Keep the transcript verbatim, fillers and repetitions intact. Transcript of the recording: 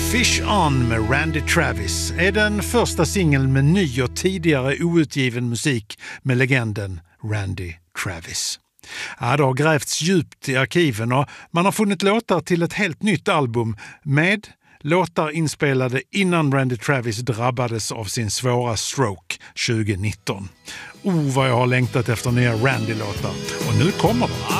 Fish On med Randy Travis är den första singeln med ny och tidigare outgiven musik med legenden Randy Travis. Ja, det har grävts djupt i arkiven och man har funnit låtar till ett helt nytt album med låtar inspelade innan Randy Travis drabbades av sin svåra stroke tjugonitton. Oh, vad jag har längtat efter nya Randy-låtar. Och nu kommer de.